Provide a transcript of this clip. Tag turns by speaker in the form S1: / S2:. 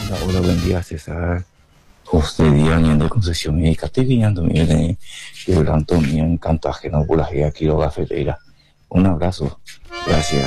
S1: Hola, buen día, César. José Díaz, de Concesión Médica. Estoy guiando mi de Quebranto, mi encanto ajeno por la aquí, Cafetera. Un abrazo. Gracias.